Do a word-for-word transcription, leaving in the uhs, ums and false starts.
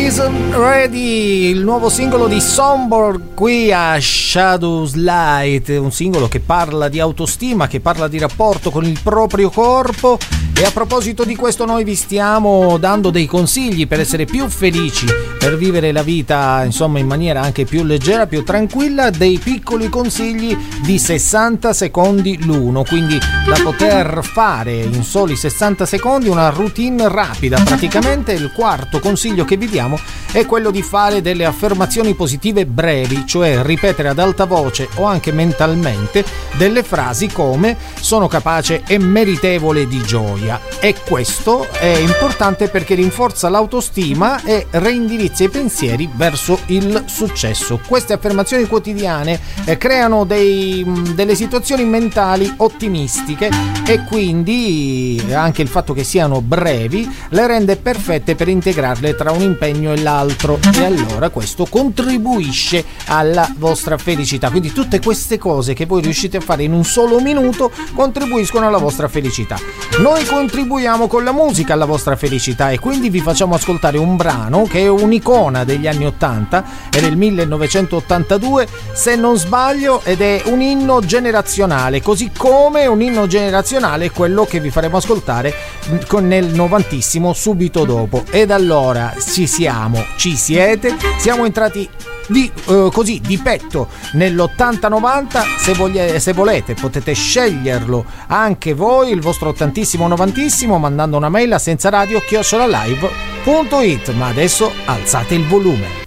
Isn't Ready, il nuovo singolo di Songbird qui a Shadows Light, un singolo che parla di autostima, che parla di rapporto con il proprio corpo. E a proposito di questo noi vi stiamo dando dei consigli per essere più felici, per vivere la vita insomma in maniera anche più leggera, più tranquilla, dei piccoli consigli di sessanta secondi l'uno, quindi da poter fare in soli sessanta secondi una routine rapida. Praticamente il quarto consiglio che vi diamo è quello di fare delle affermazioni positive brevi, cioè ripetere ad alta voce o anche mentalmente delle frasi come sono capace e meritevole di gioia. E questo è importante perché rinforza l'autostima e reindirizza i pensieri verso il successo. Queste affermazioni quotidiane eh, creano dei, delle situazioni mentali ottimistiche e quindi anche il fatto che siano brevi le rende perfette per integrarle tra un impegno e l'altro, e allora questo contribuisce alla vostra felicità. Quindi tutte queste cose che voi riuscite a fare in un solo minuto contribuiscono alla vostra felicità. Noi contribuiamo con la musica alla vostra felicità e quindi vi facciamo ascoltare un brano che è un'icona degli anni ottanta, è del millenovecentottantadue se non sbaglio, ed è un inno generazionale, così come un inno generazionale è quello che vi faremo ascoltare con nel novantissimo subito dopo. Ed allora ci siamo, ci siete, siamo entrati di, uh, così di petto nell'ottanta novanta. Se, voglie, se volete potete sceglierlo anche voi, il vostro ottantissimo novantissimo, mandando una mail a senza radio chiocciola live punto it. Ma adesso alzate il volume.